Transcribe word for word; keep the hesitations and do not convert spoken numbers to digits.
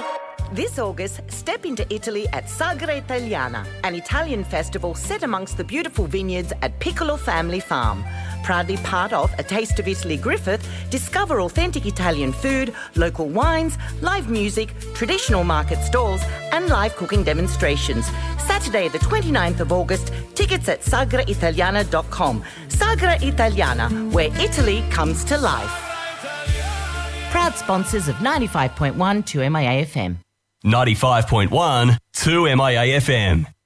Salve. This August, step into Italy at Sagra Italiana, an Italian festival set amongst the beautiful vineyards at Piccolo Family Farm. Proudly part of A Taste of Italy Griffith, discover authentic Italian food, local wines, live music, traditional market stalls and live cooking demonstrations. Saturday the twenty-ninth of August, tickets at sagra italiana dot com. Sagra Italiana, where Italy comes to life. Proud sponsors of ninety-five point one two M I A F M. ninety-five point one two M I A F M.